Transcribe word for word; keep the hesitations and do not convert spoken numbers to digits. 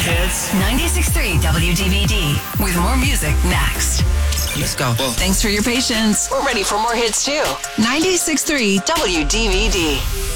hits. ninety-six point three W D V D with more music next. Let's go. Whoa. Thanks for your patience. We're ready for more hits too. ninety-six point three W D V D.